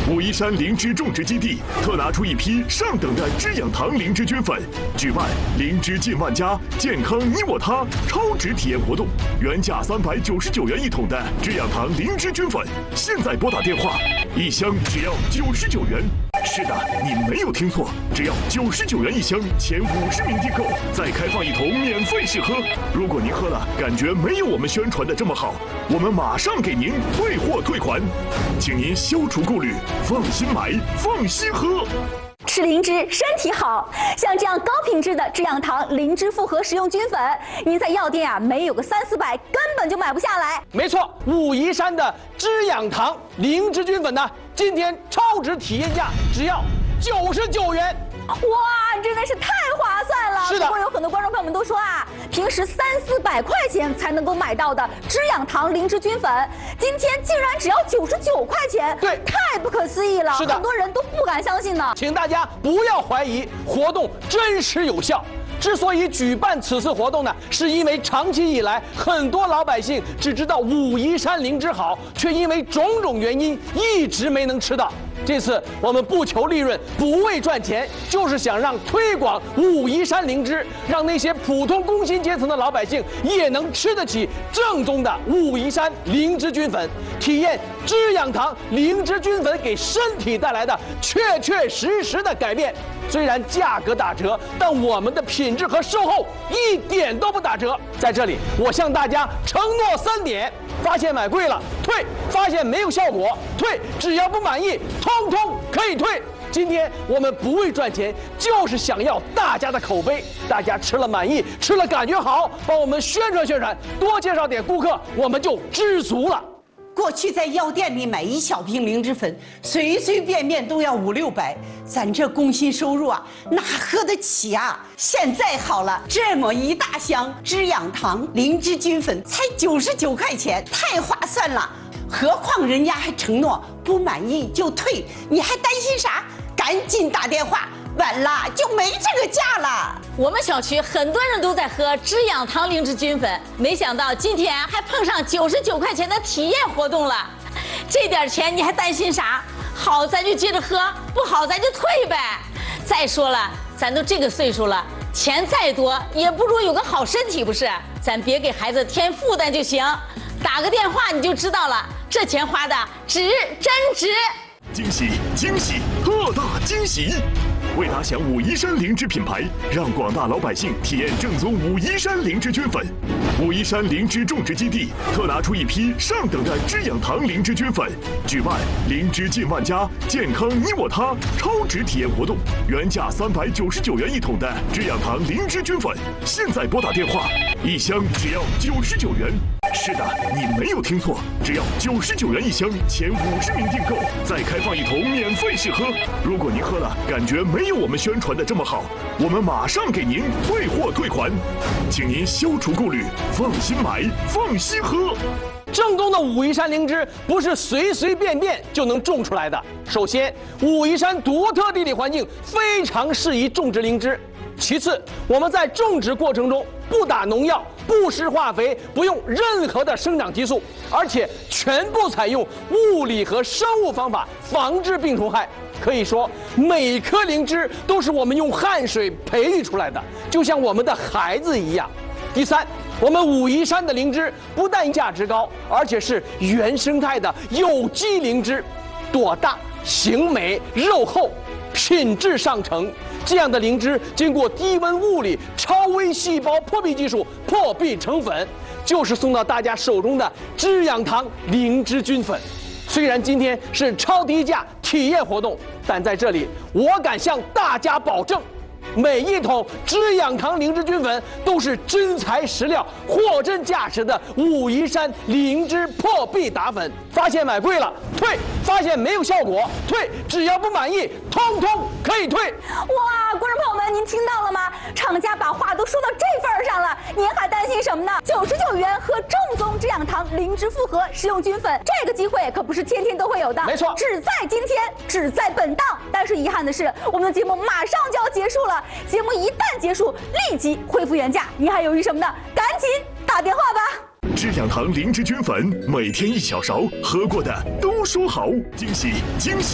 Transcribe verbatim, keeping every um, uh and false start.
武夷山灵芝种植基地特拿出一批上等的滋养堂灵芝菌粉，举办灵芝近万家，健康你我他超值体验活动，原价三百九十九元一桶的滋养堂灵芝菌粉，现在拨打电话，一箱只要九十九元。是的，你没有听错，只要九十九元一箱，前五十名订购再开放一桶免费试喝。如果您喝了感觉没有我们宣传的这么好，我们马上给您退货退款，请您消除顾虑，放心买，放心喝。 吃灵芝身体好，像这样高品质的滋养堂灵芝复合食用菌粉，您在药店啊没有个三四百根本就买不下来。 没错，武夷山的滋养堂灵芝菌粉呢，今天超值体验价只要九十九元。 哇，真的是太划算了！ 是的， 不过有很多观众朋友们都说啊，平时三四百块钱才能够买到的滋养堂灵芝菌粉，今天竟然只要九十九块钱， 对， 太不可思议了！ 是的， 很多人都不敢相信呢。 请大家不要怀疑，活动真实有效。之所以举办此次活动呢，是因为长期以来，很多老百姓只知道武夷山灵芝好，却因为种种原因一直没能吃到。这次我们不求利润，不为赚钱，就是想让推广武夷山灵芝，让那些普通工薪阶层的老百姓也能吃得起正宗的武夷山灵芝菌粉，体验滋养堂灵芝菌粉给身体带来的确确实实的改变。虽然价格打折，但我们的品质和售后一点都不打折。在这里，我向大家承诺三点：发现买贵了退，发现没有效果退，只要不满意，通通可以退。今天我们不为赚钱，就是想要大家的口碑，大家吃了满意，吃了感觉好，帮我们宣传宣传，多介绍点顾客，我们就知足了。 过去在药店里买一小瓶灵芝粉，随随便便都要五六百，咱这工薪收入啊，哪喝得起啊？现在好了，这么一大箱滋养堂灵芝菌粉才九十九块钱，太划算了。何况人家还承诺不满意就退，你还担心啥？赶紧打电话，晚了就没这个价了。 我们小区很多人都在喝滋养堂灵芝菌粉，没想到今天还碰上九十九块钱的体验活动了。这点钱你还担心啥？好咱就接着喝，不好咱就退呗。再说了，咱都这个岁数了，钱再多也不如有个好身体，不是？咱别给孩子添负担就行。打个电话你就知道了，这钱花的值，真值。 惊喜惊喜，特大惊喜！为打响武夷山灵芝品牌，让广大老百姓体验正宗武夷山灵芝菌粉，武夷山灵芝种植基地特拿出一批上等的滋养堂灵芝菌粉，举办灵芝近万家，健康你我他超值体验活动，原价三百九十九元一桶的滋养堂灵芝菌粉，现在拨打电话，一箱只要九十九元。是的，你没有听错，只要九十九元一箱，前五十名订购再开放一桶免费试喝。如果您喝了感觉没有我们宣传的这么好，我们马上给您退货退款，请您消除顾虑，放心买，放心喝。 正宗的武夷山灵芝不是随随便便就能种出来的。首先，武夷山独特地理环境非常适宜种植灵芝。其次，我们在种植过程中不打农药、不施化肥，不用任何的生长激素，而且全部采用物理和生物方法防治病虫害。可以说，每颗灵芝都是我们用汗水培育出来的，就像我们的孩子一样。第三，我们武夷山的灵芝不但价值高，而且是原生态的有机灵芝，朵大、形美、肉厚，品质上乘。这样的灵芝经过低温物理、超微细胞破壁技术破壁成粉，就是送到大家手中的滋养堂灵芝菌粉。虽然今天是超低价体验活动，但在这里我敢向大家保证，每一桶滋养堂灵芝菌粉都是真材实料、货真价实的武夷山灵芝破壁打粉。发现买贵了退，发现没有效果退，只要不满意，通通可以退。 哇，观众朋友们，您听到了吗？厂家把话都说到这份儿上了，您还担心什么呢？九十九元喝正宗滋养堂灵芝复合食用菌粉，这个机会可不是天天都会有的， 没错， 只在今天，只在本档。但是遗憾的是，我们的节目马上就要结束了，节目一旦结束，立即恢复原价，您还犹豫什么呢？赶紧打电话吧。 滋养堂灵芝菌粉，每天一小勺，喝过的都说好，惊喜惊喜。